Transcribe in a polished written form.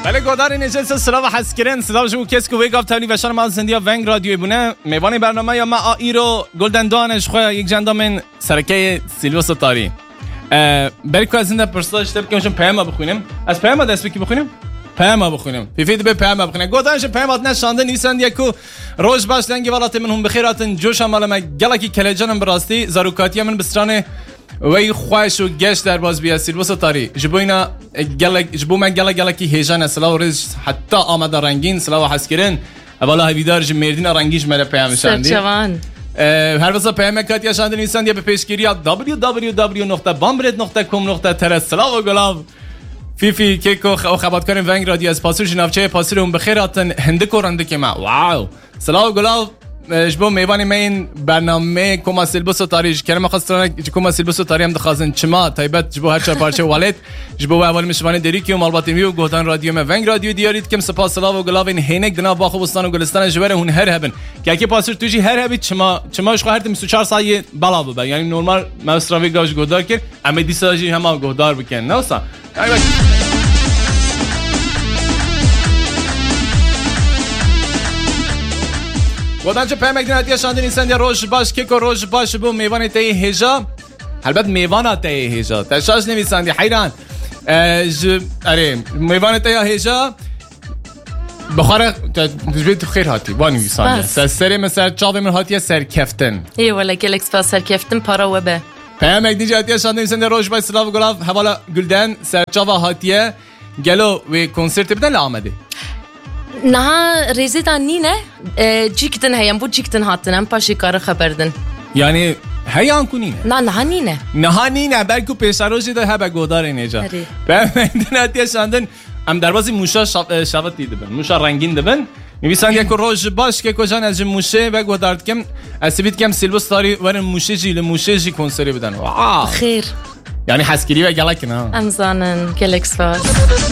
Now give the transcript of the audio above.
بله گودار نشست سلام و حسکرین صدا شو کس کو ویگاف تالی و شرم از زندیا ونگ رادیو بونه میوان برنامه یا ما ایرو گلدن دانش خو یک جندامن سرکه سیلوس تاری برای که از این پرسش تب که میشم پیام بخونیم از پیام دست بکی بخونیم پیام بخونیم فیفید به پیام بخونیم گودانش پیامات نشانده نیستند یکو روز باش لنگی ولات منهم بخیراتن جوشم مال ما گلکی کلجانم براستی زاروکاتی من بسترانه وی خواهش و گشت در باز بیا سیلوس تاری جبو اینا جبو من گلکی هیجان اصلا و رز حتی آمده رنگین سلا و حسکرین اولا هیدار مردین رنگیش مره پیام شاندی سرچوان هر واسه پیام کاتیا شاندی نیستند یا به پیشگیری www.bambred.com.tr سلا و گلاب فیفی کیکو و خبرات کنیم ونگ رادیو از پاسور جنابچه پاسور اون بخیراتن هنده کورنده که ما واو سلا و گلاب جبو میوانی مین برنامه کما سیلبوس و تاریج کرم خواسترانه کما سیلبوس و تاری هم دخوازن چما تایبت جبو هر چهار پارچه والد جبو اول مشوانه دریکی و مالباتی و گوتان رادیو ما ونگ رادیو دیارید کم سپاس سلا و گلاب این هینک دنا با خوبستان و گلستان جوره هون هر هبن که اگه پاسور توجی هر هبی چماش خو هر 24 ساعت بالا ببر یعنی نورمال مستراوی گاش گودار کرد اما دیساجی هم گودار بکن نه اصلا ودان چه پیام اگه شاندی نیستند یا روش باش که کو روش باش بو میوان ته هجا البته میوان ته هجا تشاش نمیسند حیران اره میوان ته هجا بخاره تجربه خیر هاتی وانی میسند سری مثلا چاو من هاتی سرکفتن ای ولا گلکس با سرکفتن پارا و به پیام اگه شاندی نیستند روش باش سلاو گلاف حوالا گلدن سرچاو هاتیه گلو و کنسرت بدن آمده نه ریزیدان نینه جیکتن هیم بود جیکتن هاتنم پاشی کار خبردن یعنی هیان کنینه نه نینه بلکه پیشروشی ده هبه گودار اینجا به مندناتی شاندن ام دروازی موشا شوت دیده بن موشا رنگین ده بن میبیسند یک روش باش که کجان از موشه و گودارد کم اسبیت کم سیلوس تاری ورن موشه جی کنسری بدن خیر یعنی حسکری و گلک نه امزانن گلکس